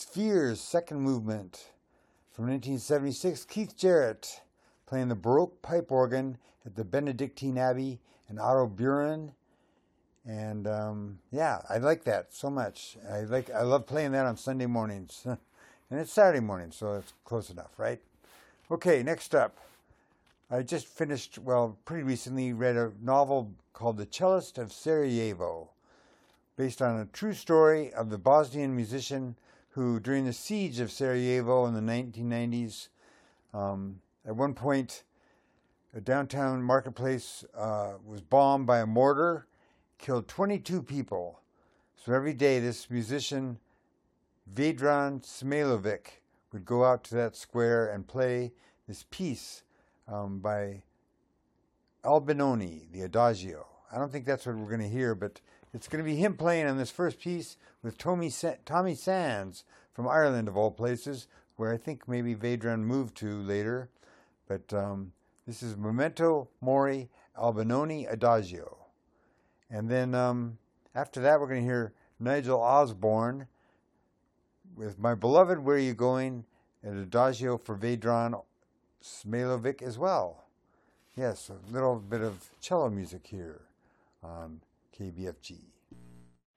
Spheres, second movement from 1976. Keith Jarrett playing the Baroque pipe organ at the Benedictine Abbey in Otto Buren. And yeah, I like that so much. I love playing that on Sunday mornings. And it's Saturday morning, so it's close enough, right? Okay, next up. I just finished, pretty recently read a novel called The Cellist of Sarajevo, based on a true story of the Bosnian musician who, during the siege of Sarajevo in the 1990s, at one point, a downtown marketplace was bombed by a mortar, killed 22 people. So every day, this musician, Vedran Smilovic, would go out to that square and play this piece by Albinoni, the Adagio. I don't think that's what we're going to hear, but it's going to be him playing on this first piece with Tommy Sands from Ireland, of all places, where I think maybe Vedran moved to later. But this is Memento Mori Albinoni Adagio. And then after that, we're going to hear Nigel Osborne with My Beloved, Where Are You Going? An Adagio for Vedran Smilovic as well. Yes, a little bit of cello music here on KBFG.